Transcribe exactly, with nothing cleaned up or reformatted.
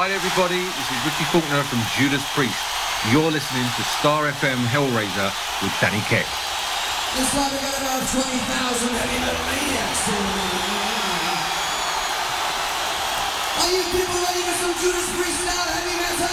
Right, everybody, this is Richie Faulkner from Judas Priest. You're listening to Star F M Hellraiser with Danny Keck. Looks like we got about twenty thousand heavy metal maniacs. Are you people ready for some Judas Priest style heavy metal?